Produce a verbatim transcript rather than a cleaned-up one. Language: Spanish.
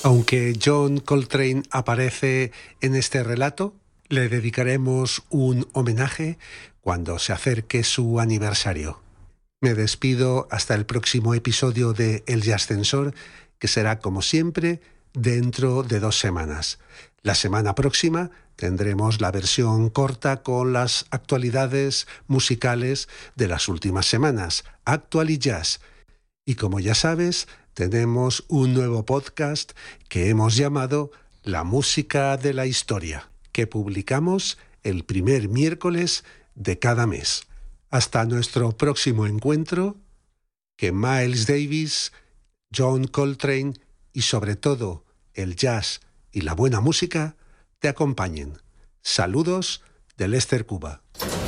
Aunque John Coltrane aparece en este relato, le dedicaremos un homenaje cuando se acerque su aniversario. Me despido hasta el próximo episodio de El Jazzcensor, que será, como siempre, dentro de dos semanas. La semana próxima tendremos la versión corta con las actualidades musicales de las últimas semanas, Actual y Jazz. Y como ya sabes, tenemos un nuevo podcast que hemos llamado La Música de la Historia, que publicamos el primer miércoles de cada mes. Hasta nuestro próximo encuentro, que Miles Davis, John Coltrane y sobre todo el jazz y la buena música te acompañen. Saludos de Lester, Cuba.